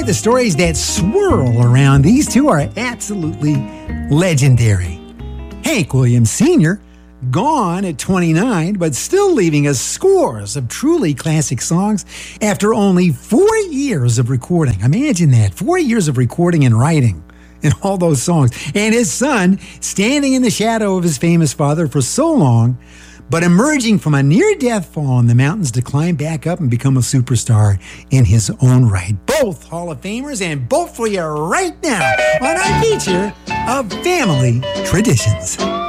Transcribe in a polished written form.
the stories that swirl around these two are absolutely legendary. Hank Williams Sr., gone at 29, but still leaving us scores of truly classic songs after only 4 years of recording. Imagine that, 4 years of recording and writing and all those songs. And his son, standing in the shadow of his famous father for so long, but emerging from a near-death fall in the mountains to climb back up and become a superstar in his own right. Both Hall of Famers, and both for you right now on our feature of Family Traditions.